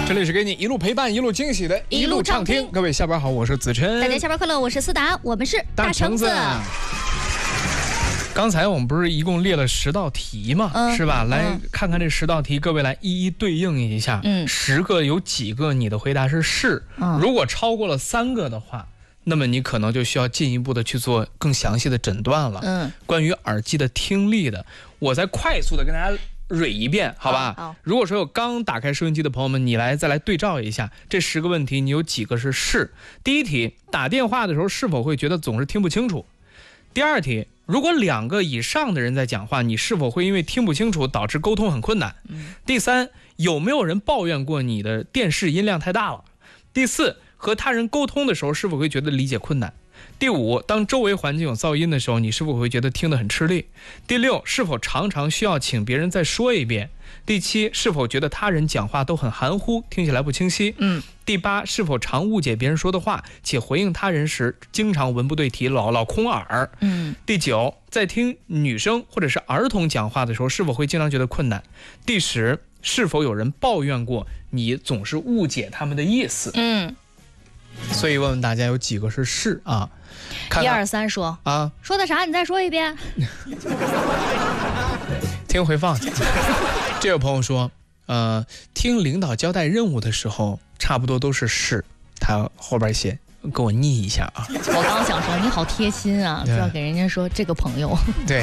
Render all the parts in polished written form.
这里是给你一路陪伴、一路惊喜的一路畅听。各位下班好，我是子琛。 大家下班快乐，我是思达，我们是大橙子。 刚才我们不是一共列了10道题吗？是吧？来看看这10道题，各位来一一对应一下。10个有几个你的回答是是？如果超过了3个的话，那么你可能就需要进一步的去做更详细的诊断了。关于耳机的听力的，我再快速的跟大家蕊一遍，好吧？如果说有刚打开收音机的朋友们，你再来对照一下这10个问题，你有几个是是？第一题，打电话的时候是否会觉得总是听不清楚？第二题，如果2个以上的人在讲话，你是否会因为听不清楚导致沟通很困难？第三，有没有人抱怨过你的电视音量太大了？第四，和他人沟通的时候是否会觉得理解困难？第5，当周围环境有噪音的时候，你是否会觉得听得很吃力？第6，是否常常需要请别人再说一遍？第7，是否觉得他人讲话都很含糊，听起来不清晰？第8，是否常误解别人说的话，且回应他人时经常文不对题，老空耳？第9，在听女生或者是儿童讲话的时候，是否会经常觉得困难？第10，是否有人抱怨过你总是误解他们的意思？所以问问大家有几个是是啊？1、2、3说啊，说的啥？你再说一遍。听回放。这位朋友说，听领导交代任务的时候，差不多都是是。他后边写，给我逆一下啊。 我刚想说，你好贴心啊，就要给人家说这个朋友。对。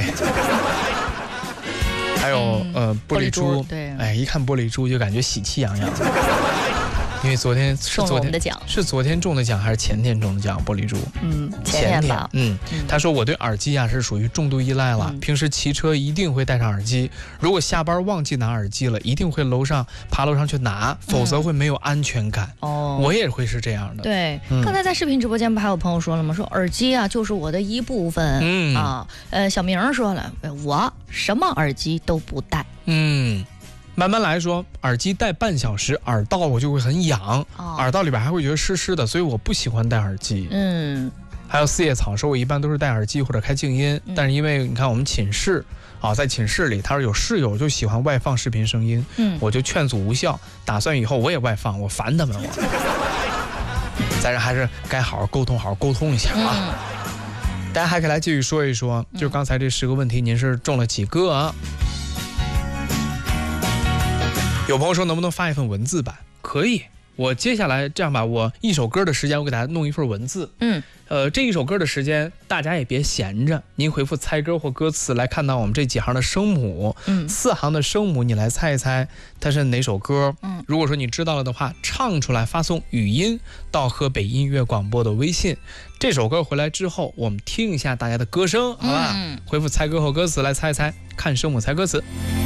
还有玻璃珠， 对， 哎，一看玻璃珠就感觉喜气洋洋。因为昨天是昨天中的奖还是前天中的奖？玻璃珠， 前天吧。 他说我对耳机是属于重度依赖了，平时骑车一定会戴上耳机，如果下班忘记拿耳机了，一定会爬楼上去拿，否则会没有安全感。我也会是这样的。 对，刚才在视频直播间不还有朋友说了吗？说耳机就是我的一部分。小明说了，我什么耳机都不戴。 慢慢来说，耳机戴半小时，耳道我就会很痒，耳道里边还会觉得湿湿的，所以我不喜欢戴耳机。还有四叶草说，我一般都是戴耳机或者开静音，但是因为你看我们寝室在寝室里，他说有室友就喜欢外放视频声音，我就劝阻无效，打算以后我也外放，我烦他们。咱这还是该好好沟通一下啊。大家还可以来继续说一说，就刚才这10个问题，您是中了几个啊？有朋友说能不能发一份文字版？可以，我接下来这样吧，我一首歌的时间我给大家弄一份文字。这一首歌的时间大家也别闲着，您回复猜歌或歌词来看到我们这几行的声母，4行的声母你来猜一猜它是哪首歌。如果说你知道了的话，唱出来发送语音到河北音乐广播的微信。这首歌回来之后，我们听一下大家的歌声，好吧？回复猜歌或歌词来猜一猜，看声母猜歌词。